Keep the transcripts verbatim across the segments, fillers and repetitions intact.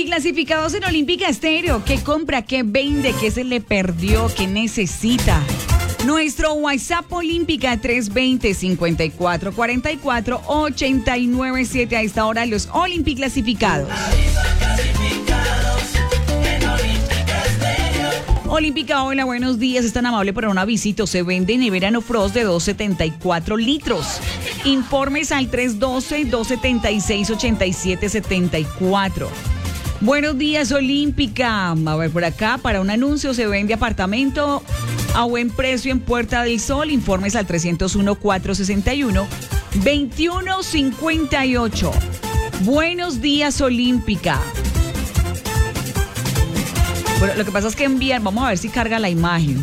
clasificados en Olímpica Estéreo. ¿Qué compra? ¿Qué vende? ¿Qué se le perdió? ¿Qué necesita? Nuestro WhatsApp Olímpica tres dos cero, cinco cuatro cuatro cuatro, ocho nueve siete. A esta hora los Olímpica clasificados. Olímpica, hola, buenos días. Es tan amable para una visita. Se vende nevera No Frost de doscientos setenta y cuatro litros. Informes al tres uno dos, dos siete seis, ocho siete siete cuatro. Buenos días, Olímpica. A ver, por acá, para un anuncio se vende apartamento a buen precio en Puerta del Sol. Informes al tres cero uno, cuatro seis uno, dos uno cinco ocho. Buenos días, Olímpica. Bueno, lo que pasa es que envían, vamos a ver si carga la imagen.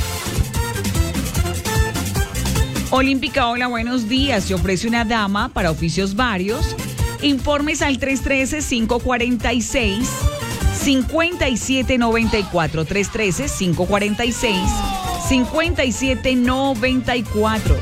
Olímpica, hola, buenos días. Se ofrece una dama para oficios varios. Informes al tres uno tres, cinco cuatro seis, cinco siete nueve cuatro. tres uno tres, cinco cuatro seis, cinco siete nueve cuatro.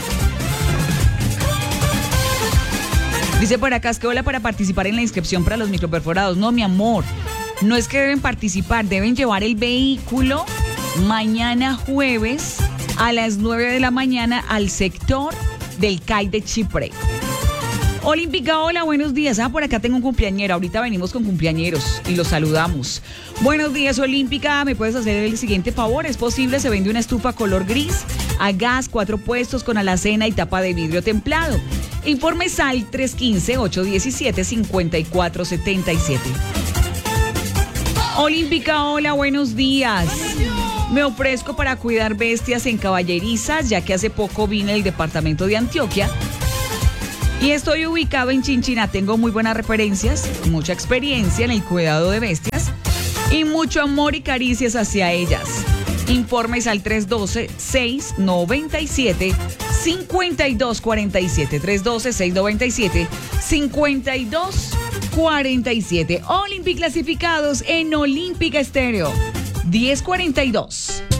Dice por acá, es que hola, para participar en la inscripción para los microperforados. No, mi amor. No es que deben participar, deben llevar el vehículo mañana jueves a las nueve de la mañana al sector del C A I de Chipre. Olímpica, hola, buenos días. Ah, por acá tengo un cumpleañero. Ahorita venimos con cumpleañeros y los saludamos. Buenos días, Olímpica. ¿Me puedes hacer el siguiente favor? ¿Es posible? Se vende una estufa color gris a gas, cuatro puestos con alacena y tapa de vidrio templado. Informes al tres uno cinco, ocho uno siete, cinco cuatro siete siete. Olímpica, hola, buenos días. Me ofrezco para cuidar bestias en caballerizas, ya que hace poco vine del departamento de Antioquia y estoy ubicado en Chinchiná. Tengo muy buenas referencias, mucha experiencia en el cuidado de bestias y mucho amor y caricias hacia ellas. Informes al tres uno dos, seis nueve siete, cinco dos cuatro siete. tres uno dos, seis nueve siete, cinco dos cuarenta y siete. Olímpica clasificados en Olímpica Estéreo. diez cuarenta y dos.